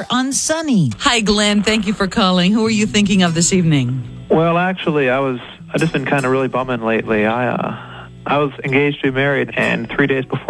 on Sunny. Hi, Glenn. Thank you for calling. Who are you thinking of this evening? Well, actually, I just been kind of really bumming lately. I was engaged to be married, and 3 days before